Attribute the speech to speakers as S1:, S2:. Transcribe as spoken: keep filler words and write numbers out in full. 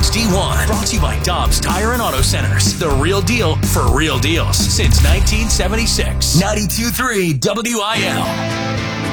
S1: H D one. Brought to you by Dobbs Tire and Auto Centers. The real deal for real deals since nineteen seventy-six. ninety-two point three W I L.